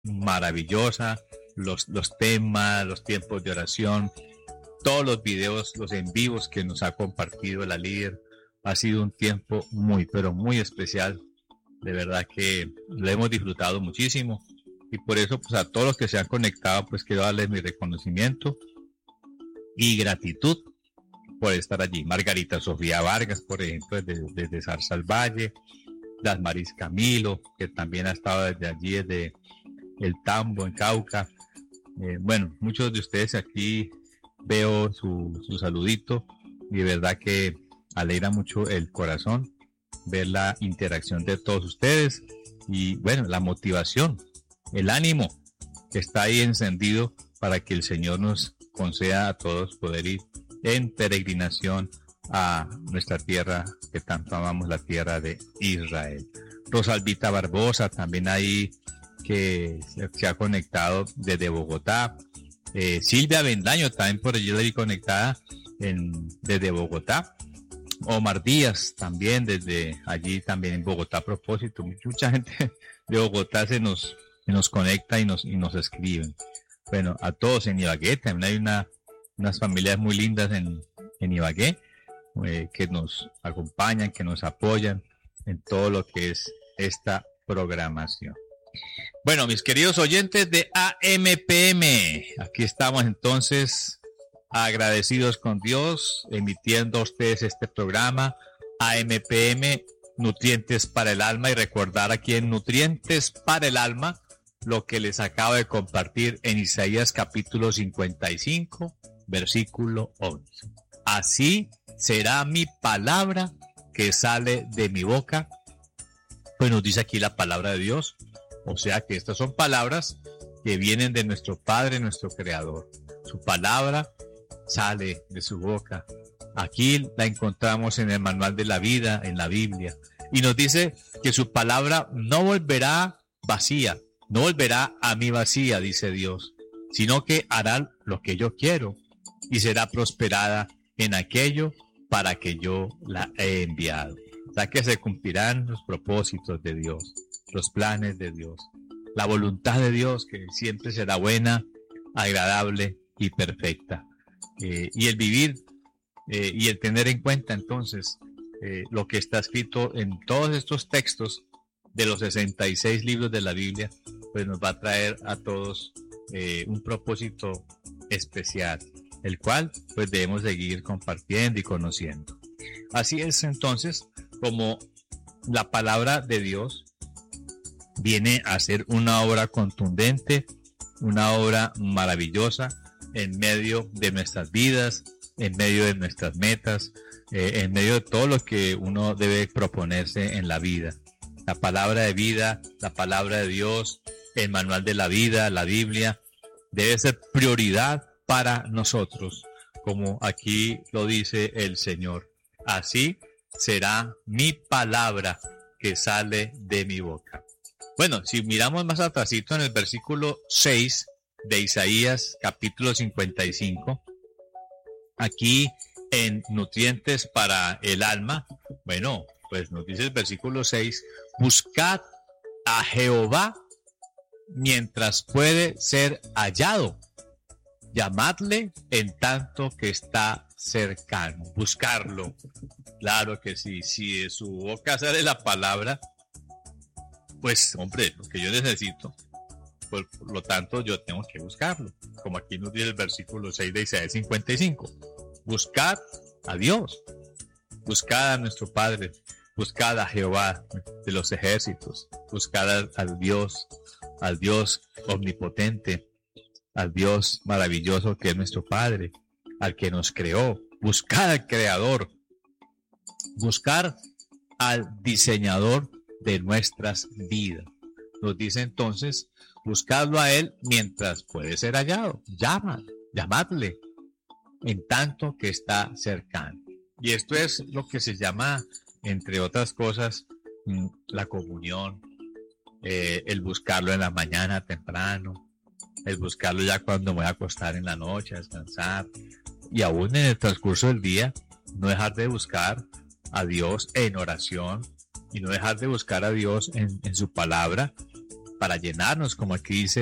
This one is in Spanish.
maravillosa, los temas, los tiempos de oración, todos los videos, los en vivos que nos ha compartido la líder. Ha sido un tiempo muy, pero muy especial. De verdad que lo hemos disfrutado muchísimo. Y por eso, pues a todos los que se han conectado, pues quiero darles mi reconocimiento y gratitud por estar allí. Margarita Sofía Vargas, por ejemplo, desde Zarza al Valle. Dasmaris Camilo, que también ha estado desde allí, desde el Tambo, en Cauca. Bueno, muchos de ustedes aquí veo su saludito y de verdad que alegra mucho el corazón ver la interacción de todos ustedes y bueno, la motivación, el ánimo que está ahí encendido para que el Señor nos conceda a todos poder ir en peregrinación a nuestra tierra que tanto amamos, la tierra de Israel. Rosalvita Barbosa también ahí que se ha conectado desde Bogotá. Silvia Bendaño también por allí conectada desde Bogotá. Omar Díaz también desde allí también en Bogotá a propósito. Mucha gente de Bogotá se nos conecta y nos escriben. Bueno, a todos en Ibagué también hay unas familias muy lindas en Ibagué que nos acompañan, que nos apoyan en todo lo que es esta programación. Bueno, mis queridos oyentes de AMPM, aquí estamos entonces agradecidos con Dios, emitiendo a ustedes este programa AMPM, Nutrientes para el Alma, y recordar aquí en Nutrientes para el Alma lo que les acabo de compartir en Isaías capítulo 55, versículo 11. Así será mi palabra que sale de mi boca. Pues nos dice aquí la palabra de Dios. O sea que estas son palabras que vienen de nuestro Padre, nuestro Creador. Su palabra sale de su boca. Aquí la encontramos en el manual de la vida, en la Biblia. Y nos dice que su palabra no volverá vacía, no volverá a mí vacía, dice Dios, sino que hará lo que yo quiero y será prosperada en aquello para que yo la he enviado. O sea que se cumplirán los propósitos de Dios, los planes de Dios, la voluntad de Dios que siempre será buena, agradable y perfecta. Y el vivir y el tener en cuenta entonces lo que está escrito en todos estos textos de los 66 libros de la Biblia, pues nos va a traer a todos un propósito especial, el cual pues debemos seguir compartiendo y conociendo. Así es entonces como la palabra de Dios viene a ser una obra contundente, una obra maravillosa en medio de nuestras vidas, en medio de nuestras metas, en medio de todo lo que uno debe proponerse en la vida. La palabra de vida, la palabra de Dios, el manual de la vida, la Biblia, debe ser prioridad para nosotros, como aquí lo dice el Señor. Así será mi palabra que sale de mi boca. Bueno, si miramos más atrásito en el versículo 6 de Isaías capítulo 55, aquí en Nutrientes para el Alma, bueno, pues nos dice el versículo 6, buscad a Jehová mientras puede ser hallado, llamadle en tanto que está cercano, buscarlo. Claro que sí, si de su boca sale la palabra, pues hombre, lo que yo necesito, pues por lo tanto yo tengo que buscarlo, como aquí nos dice el versículo 6 de Isaías 55. Buscad a Dios, buscad a nuestro Padre, buscad a Jehová de los ejércitos, buscad al Dios omnipotente, al Dios maravilloso que es nuestro Padre, al que nos creó. Buscad al Creador, buscar al diseñador de nuestras vidas. Nos dice entonces, buscadlo a Él mientras puede ser hallado. Llamadle en tanto que está cercano. Y esto es lo que se llama, entre otras cosas, la comunión, el buscarlo en la mañana temprano, el buscarlo ya cuando me voy a acostar en la noche, a descansar, y aún en el transcurso del día, no dejar de buscar a Dios en oración, y no dejar de buscar a Dios en su palabra, para llenarnos, como aquí dice